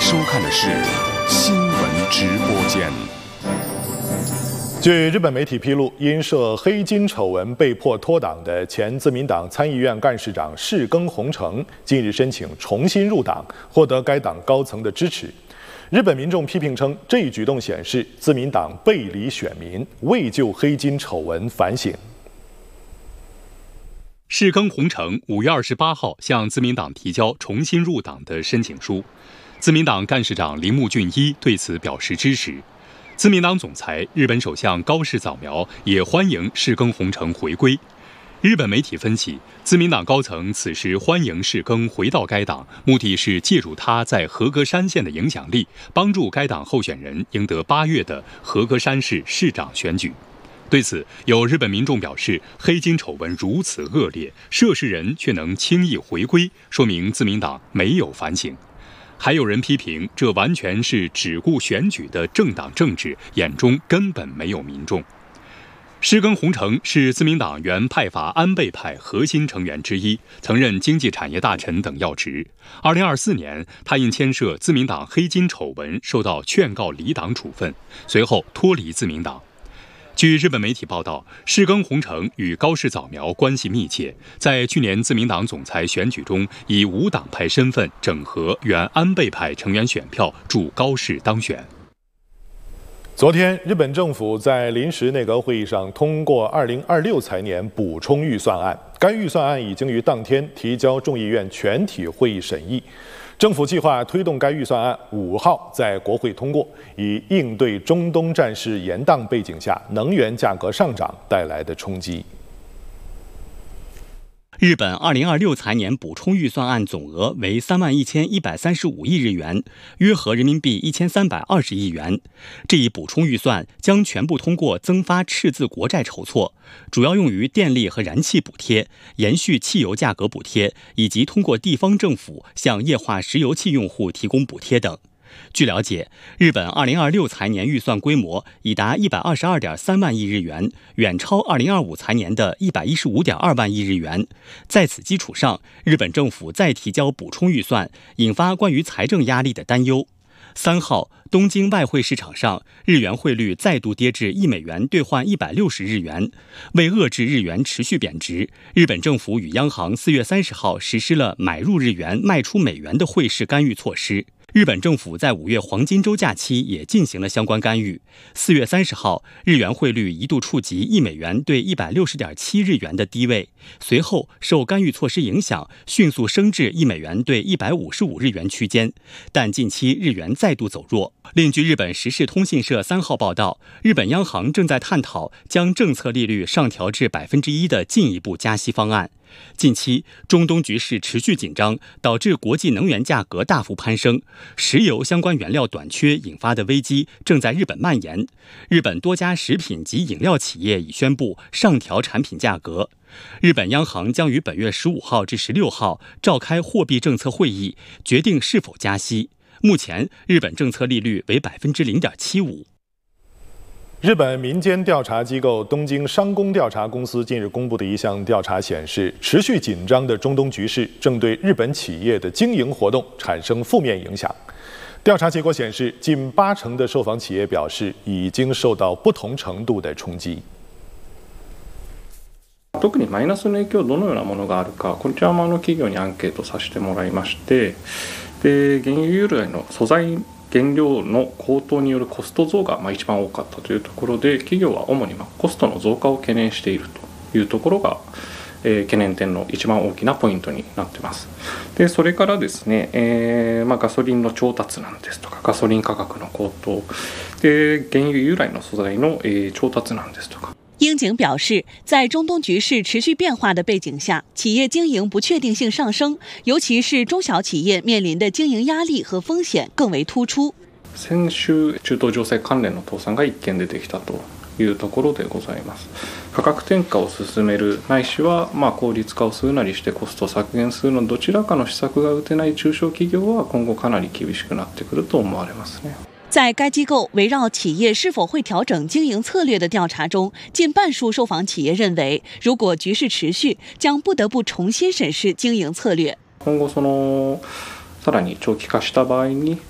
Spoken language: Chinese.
收看的是新闻直播间。 据日本媒体披露，因涉黑金丑闻被迫脱党的前自民党参议院干事长世耕弘成，近日申请重新入党，获得该党高层的支持。日本民众批评称，这一举动显示自民党背离选民，未就黑金丑闻反省。 世耕弘成5月28号向自民党提交重新入党的申请书，自民党干事长铃木俊一对此表示支持。自民党总裁、日本首相高市早苗也欢迎世耕弘成回归。日本媒体分析，自民党高层此时欢迎世耕回到该党，目的是借助他在和歌山县的影响力，帮助该党候选人赢得8月的和歌山市市长选举。对此，有日本民众表示，黑金丑闻如此恶劣，涉事人却能轻易回归，说明自民党没有反省。还有人批评，这完全是只顾选举的政党政治，眼中根本没有民众。世耕弘成是自民党原派阀安倍派核心成员之一，曾任经济产业大臣等要职。2024年，他因牵涉自民党黑金丑闻受到劝告离党处分，随后脱离自民党。据日本媒体报道，世耕弘成与高市早苗关系密切，在去年自民党总裁选举中以无党派身份整合原安倍派成员选票，助高市当选。 昨天，日本政府在临时内阁会议上通过2026财年补充预算案，该预算案已经于当天提交众议院全体会议审议。政府计划推动该预算案5号在国会通过，以应对中东战事延宕背景下能源价格上涨带来的冲击。 日本2026财年补充预算案总额为31135亿日元，约合人民币1320亿元。这一补充预算将全部通过增发赤字国债筹措，主要用于电力和燃气补贴、延续汽油价格补贴，以及通过地方政府向液化石油气用户提供补贴等。据了解，日本2026财年预算规模已达122.3万亿日元，远超2025财年的115.2万亿日元。在此基础上，日本政府再提交补充预算，引发关于财政压力的担忧。3号，东京外汇市场上，日元汇率再度跌至1美元兑换160日元。为遏制日元持续贬值，日本政府与央行4月30号实施了买入日元、卖出美元的汇市干预措施。日本政府在5月黄金周假期也进行了相关干预。4月30号，日元汇率一度触及1美元兑160.7日元的低位，随后受干预措施影响，迅速升至1美元兑155日元区间。但近期日元再度走弱。另据日本时事通信社3号报道，日本央行正在探讨将政策利率上调至1%的进一步加息方案。近期，中东局势持续紧张，导致国际能源价格大幅攀升，石油相关原料短缺引发的危机正在日本蔓延。日本多家食品及饮料企业已宣布上调产品价格。日本央行将于本月15号至16号召开货币政策会议，决定是否加息。目前，日本政策利率为0.75%。 日本民间调查机构东京商工调查公司近日公布的一项调查显示，持续紧张的中东局势正对日本企业的经营活动产生负面影响。调查结果显示，近80%的受访企业表示已经受到不同程度的衝撃。 特にマイナスの影響どのようなものがあるか、こちらも企業にアンケートさせてもらいまして、で原油由来の素材原料の高騰によるコスト増が一番多かったというところで、企業は主にコストの増加を懸念しているというところが、懸念点の一番大きなポイントになっています。でそれからですね、ガソリンの調達なんですとか、ガソリン価格の高騰で原油由来の素材の、調達なんですとか。 樱井表示，在中东局势持续变化的背景下，企业经营不确定性上升，尤其是中小企业面临的经营压力和风险更为突出。 先週、中東情勢関連の倒産が1件出てきたというところでございます。価格転嫁を進めるないしは効率化をするなりしてコストを削減するのどちらかの施策が打てない中小企業は今後かなり厳しくなってくると思われますね。 在该机构围绕企业是否会调整经营策略的调查中，近半数受访企业认为，如果局势持续，将不得不重新审视经营策略。 今後さらに長期化した場合に